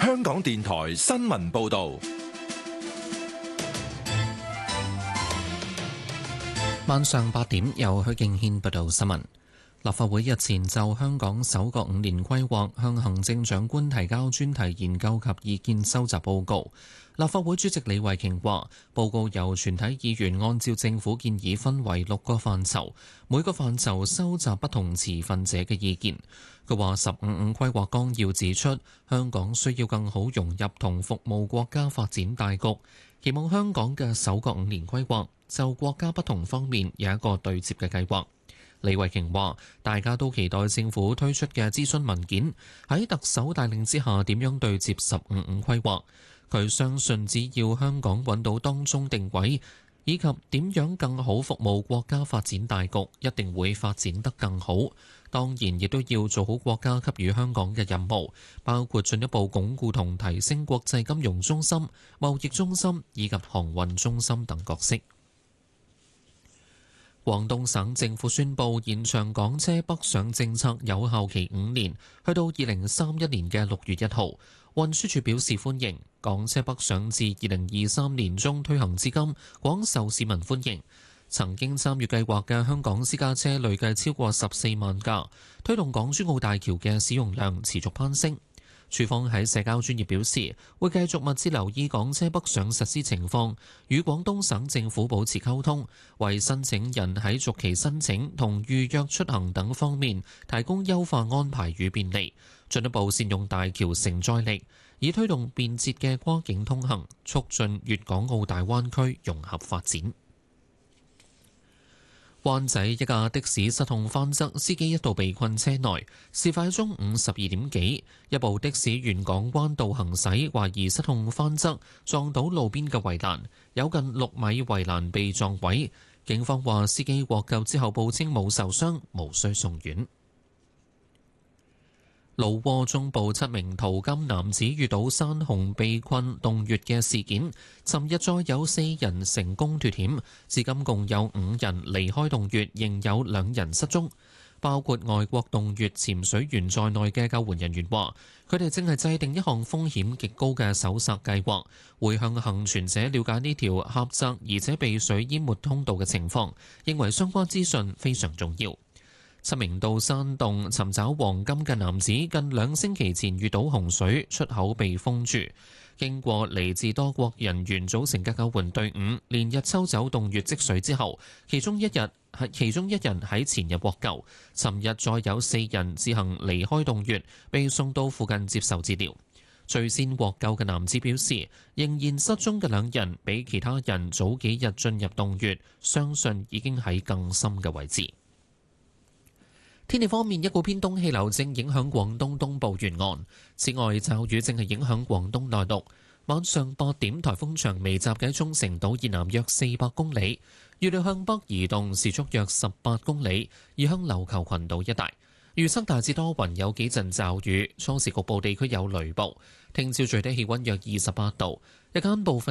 香港電台新聞報道。 晚上8點，由許敬軒報道新聞。立法會日前就香港首個5年規劃向行政長官提交專題研究及意見收集報告。立法會主席李慧瓊話，報告由全體議員按照政府建議分為6個範疇，每個範疇收集不同持份者嘅意見。佢話15規劃綱要指出，香港需要更好融入同服務國家發展大局，期望香港嘅首個5年規劃就國家不同方面有一個對接嘅計劃。李慧瓊話：大家都期待政府推出嘅諮詢文件喺特首帶領之下點樣對接15規劃。佢相信只要香港揾到當中定位，以及點樣更好服務國家發展大局，一定會發展得更好。當然，亦都要做好國家給予香港嘅任務，包括進一步鞏固同提升國際金融中心、貿易中心以及航運中心等角色。廣東省政府宣布延長港車北上政策有效期5年，去到2031年嘅6月1號。運輸署表示歡迎，港車北上自2023年中推行至今，廣受市民歡迎。曾經參與計劃嘅香港私家車累計超過14萬架，推動港珠澳大橋嘅使用量持續攀升。署方喺社交專頁表示，會繼續密切留意港車北上實施情況，與廣東省政府保持溝通，為申請人喺續期申請同預約出行等方面提供優化安排與便利，進一步善用大橋承載力，以推動便捷嘅跨境通行，促進粵港澳大灣區融合發展。灣仔一架的士失控翻側，司機一度被困車內。事發中午12點幾，一部的士沿港灣道行駛，懷疑失控翻側，撞到路邊嘅圍欄，有近6米圍欄被撞毀。警方話司機獲救之後報稱冇受傷，無需送院。老撾中部7名淘金男子遇到山洪被困洞穴嘅事件，尋日再有4人成功脫險，至今共有5人離開洞穴，仍有2人失蹤，包括外國洞穴潛水員在內嘅救援人員話，佢哋正係制定一項風險極高嘅搜索計劃，會向幸存者了解呢條狹窄而且被水淹沒通道嘅情況，認為相關資訊非常重要。7名到山洞尋找黃金嘅男子，近2星期前遇到洪水，出口被封住。經過嚟自多國人員組成嘅救援隊伍，連日抽走洞穴積水之後，其中一人喺前日獲救。尋日再有4人自行離開洞穴，被送到附近接受治療。最先獲救嘅男子表示，仍然失蹤嘅2人比其他人早幾日進入洞穴，相信已經喺更深嘅位置。天氣方面，一股偏東氣流正影響廣東東部沿岸，此外驟雨正係影響廣東內陸。晚上8點，颱風長眉集結喺沖繩島以南約400公里，預料向北移動，時速約18公里，移向琉球群島一帶。預測大致多雲，有幾陣驟雨，初時局部地區有雷暴。聽朝最低氣溫約28度，日間部分